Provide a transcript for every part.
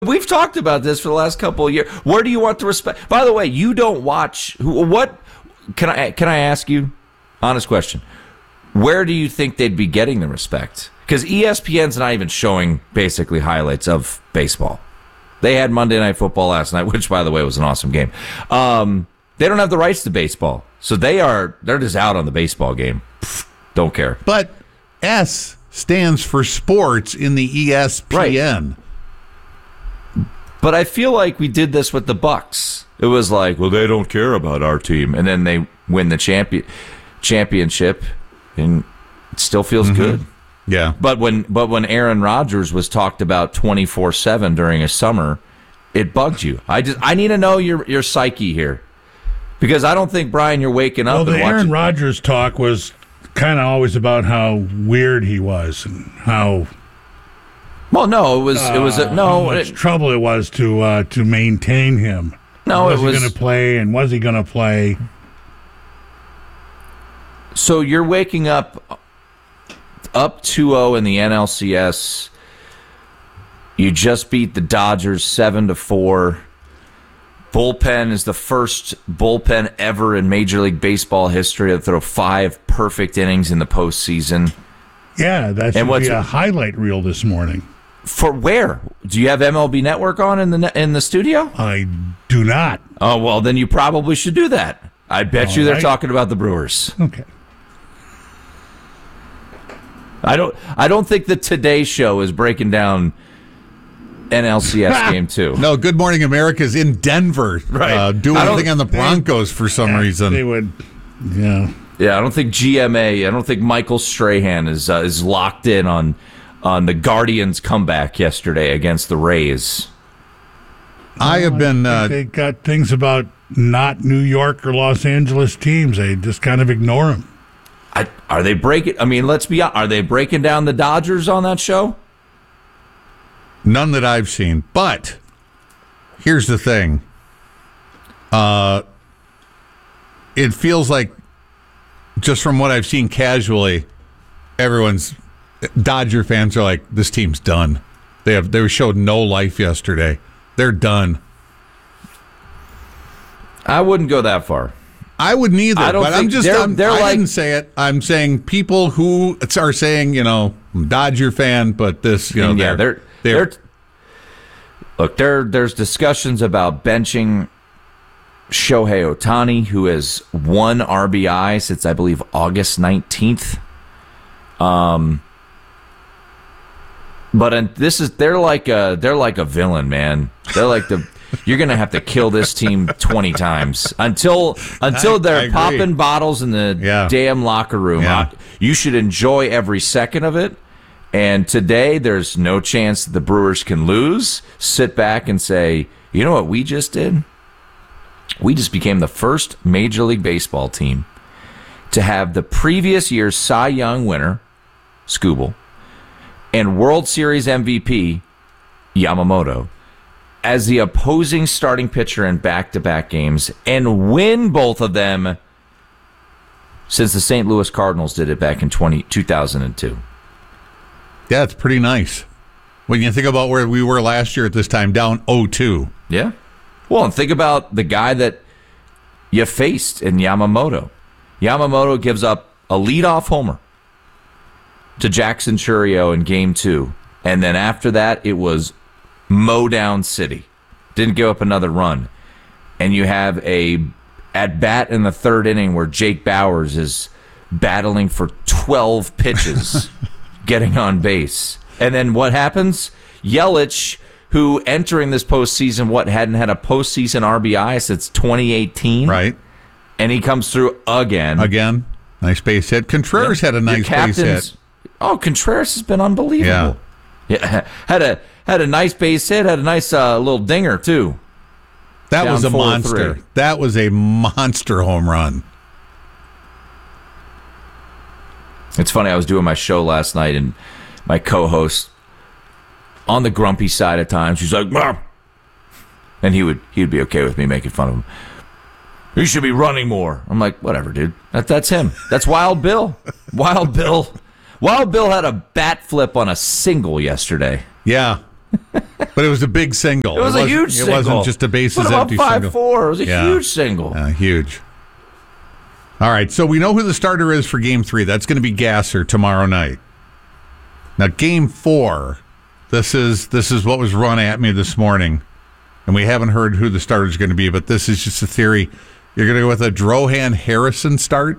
we've talked about this for the last couple of years. Where do you want the respect? By the way, you don't watch. What can I ask you? Honest question. Where do you think they'd be getting the respect? Because ESPN's not even showing basically highlights of baseball. They had Monday Night Football last night, which, by the way, was an awesome game. They don't have the rights to baseball, so they're just out on the baseball game. Don't care. But S stands for sports in the ESPN. Right. But I feel like we did this with the Bucks. It was like, well, they don't care about our team, and then they win the championship, and it still feels good. Yeah. But when Aaron Rodgers was talked about 24/7 during a summer, it bugged you. I need to know your psyche here, because I don't think, Brian, you're waking up. Well, the and watching. Aaron Rodgers talk was kind of always about how weird he was and how. Well, no, it was how much trouble it was to maintain him. No, was he going to play, and was he going to play? So you're waking up 2-0 in the NLCS. You just beat the Dodgers 7-4. Bullpen is the first bullpen ever in Major League Baseball history to throw 5 perfect innings in the postseason. Yeah, that should be a highlight reel this morning. For where? Do you have MLB Network on in the studio? I do not. Oh, well, then you probably should do that. I bet you they're talking about the Brewers. Okay. I don't think the Today Show is breaking down NLCS Game 2. No, Good Morning America's in Denver, right? Doing anything on the Broncos for some reason. They would, yeah. Yeah, I don't think GMA. I don't think Michael Strahan is locked in on the Guardians' comeback yesterday against the Rays. I have been. They got things about not New York or Los Angeles teams. They just kind of ignore them. Are they breaking? I mean, let's be honest. Are they breaking down the Dodgers on that show? None that I've seen. But here's the thing. It feels like, just from what I've seen casually, Dodger fans are like, this team's done. They showed no life yesterday. They're done. I wouldn't go that far. I wouldn't either. But I didn't say it. I'm saying people who are saying, I'm a Dodger fan, but this, there's discussions about benching Shohei Ohtani, who has 1 RBI since, I believe, August 19th. But they're like a villain, man. They're like you're gonna have to kill this team 20 times until they're popping bottles in the damn locker room. Yeah. You should enjoy every second of it. And today, there's no chance the Brewers can lose. Sit back and say, you know what we just did? We just became the first Major League Baseball team to have the previous year's Cy Young winner, Skubal, and World Series MVP, Yamamoto, as the opposing starting pitcher in back-to-back games, and win both of them since the St. Louis Cardinals did it back in 2002. Yeah, it's pretty nice. When you think about where we were last year at this time, down 0-2. Yeah. Well, and think about the guy that you faced in Yamamoto. Yamamoto gives up a leadoff homer to Jackson Chourio in Game 2. And then after that, it was mow down city. Didn't give up another run. And you have a at-bat in the 3rd inning where Jake Bauers is battling for 12 pitches, getting on base. And then what happens? Yelich, who entering this postseason, hadn't had a postseason RBI since 2018. Right. And he comes through again. Again. Nice base hit. Contreras had a nice base hit. Oh, Contreras has been unbelievable. Yeah. Had a nice base hit, had a nice little dinger, too. That Down was a 4-3. monster. That was a monster home run. It's funny, I was doing my show last night, and my co-host, on the grumpy side at times, he's like, Mom. And he'd be okay with me making fun of him. You should be running more. I'm like, whatever, dude. That's him. That's Wild Bill. Wild Bill. Wild Bill had a bat flip on a single yesterday. Yeah. But it was a big single. It was a huge single. It wasn't just a bases empty single. 5-4. It was a huge single. Huge. All right, so we know who the starter is for Game 3. That's going to be Gasser tomorrow night. Now, Game 4, this is what was run at me this morning, and we haven't heard who the starter is going to be, but this is just a theory. You're going to go with a Drohan Harrison start?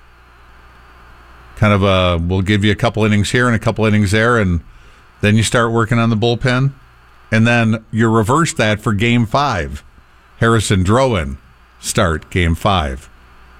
Kind of we'll give you a couple innings here and a couple innings there, and then you start working on the bullpen. And then you reverse that for Game 5. Harrison Drohan start Game 5.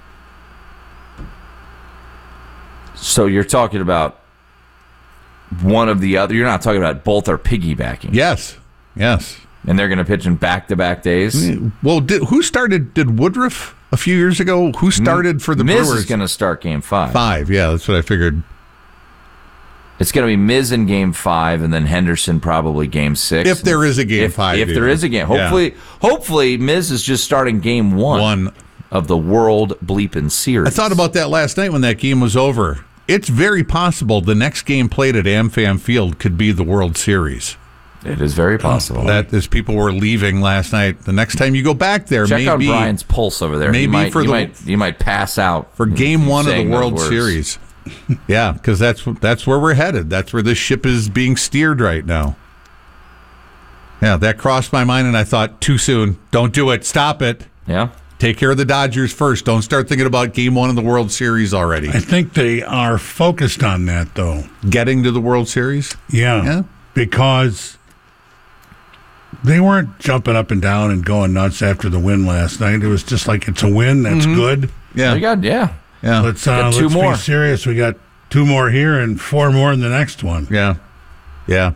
So you're talking about one of the other. You're not talking about both are piggybacking. Yes. And they're going to pitch in back-to-back days? Well, who started? Did Woodruff a few years ago? Who started for the Miz Brewers? Is going to start Game 5. 5, yeah, that's what I figured. It's going to be Miz in Game 5, and then Henderson probably Game 6. If there is a Game 5. If there is a game. Hopefully Miz is just starting Game 1 of the World Bleepin' Series. I thought about that last night when that game was over. It's very possible the next game played at AmFam Field could be the World Series. It is very possible. That as people were leaving last night, the next time you go back there, check out Brian's pulse over there. Maybe you might pass out for Game 1 of the World Series. Yeah, because that's where we're headed. That's where this ship is being steered right now. Yeah, that crossed my mind, and I thought, too soon. Don't do it. Stop it. Yeah. Take care of the Dodgers first. Don't start thinking about Game 1 of the World Series already. I think they are focused on that, though. Getting to the World Series? Yeah. Because they weren't jumping up and down and going nuts after the win last night. It was just like, it's a win. That's good. Yeah. Let's be serious. We got 2 more here and 4 more in the next one. Yeah.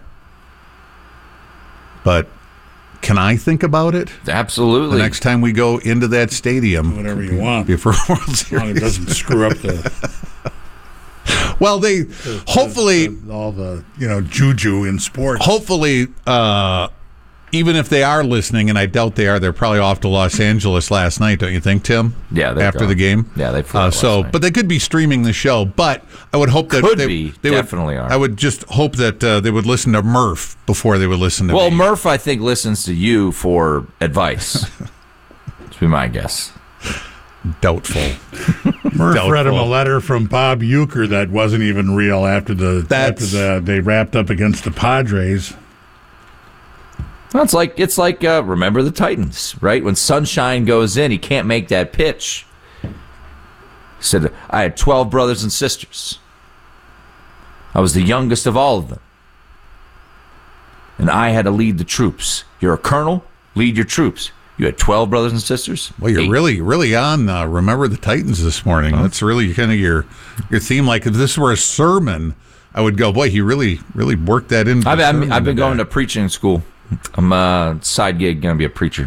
But can I think about it? Absolutely. The next time we go into that stadium. Whatever you want. Before World Series. As long as it doesn't screw up the... Well, they hopefully... all the, juju in sports. Hopefully... even if they are listening, and I doubt they are, they're probably off to Los Angeles last night, don't you think, Tim? Yeah, after the game. Yeah, they flew last night. But they could be streaming the show. But I would hope that they definitely would, are. I would just hope that they would listen to Murph before they would listen to me. Well, Murph, I think, listens to you for advice. That's be my guess. Doubtful. Murph read him a letter from Bob Uecker that wasn't even real after they wrapped up against the Padres. Well, it's like remember the Titans, right? When Sunshine goes in, he can't make that pitch. He said, I had 12 brothers and sisters. I was the youngest of all of them. And I had to lead the troops. You're a colonel, lead your troops. You had 12 brothers and sisters? Well, you're really on Remember the Titans this morning. That's really kind of your theme. Like, if this were a sermon, I would go, boy, he really worked that in. I've been going to preaching school. I'm side gig going to be a preacher.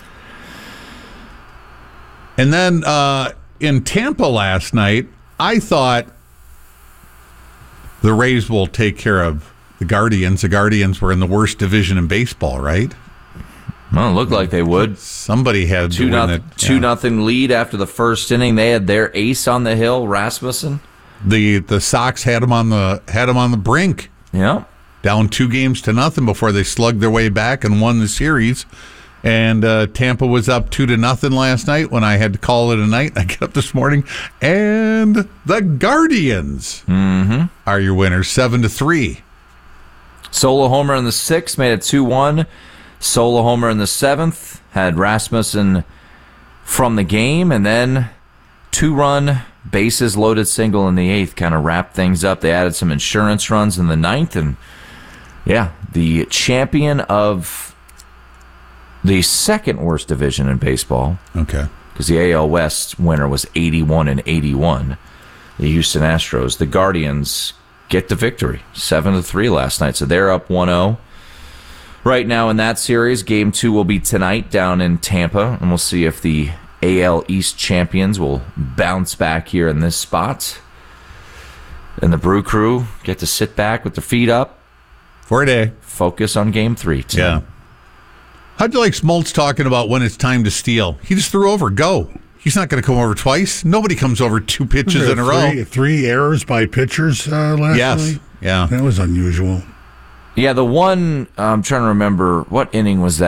And then in Tampa last night, I thought the Rays will take care of the Guardians. The Guardians were in the worst division in baseball, right? Well, it looked like they would. Somebody had 2-0 lead after the first inning. They had their ace on the hill, Rasmussen. The Sox had him on the brink. Yeah. Down 2-0 before they slugged their way back and won the series. And Tampa was up 2-0 last night when I had to call it a night. I get up this morning, and the Guardians are your winners, 7-3. Solo homer in the 6th made it 2-1. Solo homer in the 7th had Rasmussen from the game, and then 2-run bases loaded single in the 8th kind of wrapped things up. They added some insurance runs in the 9th, and yeah, the champion of the second worst division in baseball. Okay. Because the AL West winner was 81-81. The Houston Astros. The Guardians get the victory, 7-3 last night. So they're up 1-0. Right now in that series, Game 2 will be tonight down in Tampa, and we'll see if the AL East champions will bounce back here in this spot. And the Brew Crew get to sit back with their feet up. For a day. Focus on Game 3 tonight. Yeah. How'd you like Smoltz talking about when it's time to steal? He just threw over. Go. He's not going to come over twice. Nobody comes over 2 pitches in a row. 3 errors by pitchers last night? Yeah. That was unusual. Yeah, the one I'm trying to remember what inning was